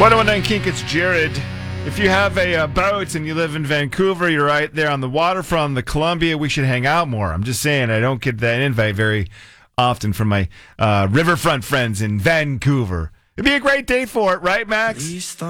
1019 Kink, it's Jared. If you have a boat and you live in Vancouver, you're right there on the waterfront on the Columbia, we should hang out more. I'm just saying, I don't get that invite very often from my riverfront friends in Vancouver. It'd be a great day for it, right, Max?